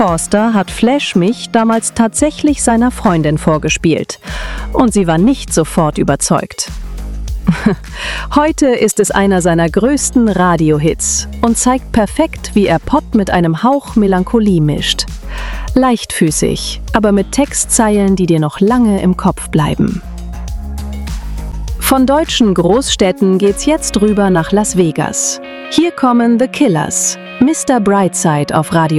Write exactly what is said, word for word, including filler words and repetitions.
Forster hat Flash mich damals tatsächlich seiner Freundin vorgespielt. Und sie war nicht sofort überzeugt. Heute ist es einer seiner größten Radiohits und zeigt perfekt, wie er Pop mit einem Hauch Melancholie mischt. Leichtfüßig, aber mit Textzeilen, die dir noch lange im Kopf bleiben. Von deutschen Großstädten geht's jetzt rüber nach Las Vegas. Hier kommen The Killers, Mister Brightside auf Radio